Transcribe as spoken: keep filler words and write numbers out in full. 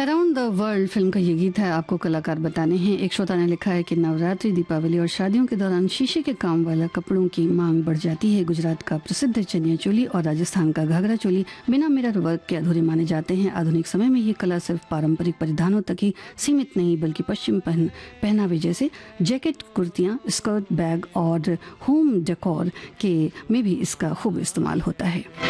Around the world film का ये गीत है, आपको कलाकार बताने हैं। एक श्रोता ने लिखा है कि नवरात्रि, दीपावली और शादियों के दौरान शीशे के काम वाला कपड़ों की मांग बढ़ जाती है। गुजरात का प्रसिद्ध चनिया चोली और राजस्थान का घाघरा चोली बिना मिरर वर्क के अधूरे माने जाते हैं। आधुनिक समय में ये कला सिर्फ पारंपरिक परिधानों तक ही सीमित नहीं, बल्कि पश्चिम पहन पहनावे जैसे जैकेट, कुर्तियाँ, स्कर्ट, बैग और होम डेकोर के में भी इसका खूब इस्तेमाल होता है।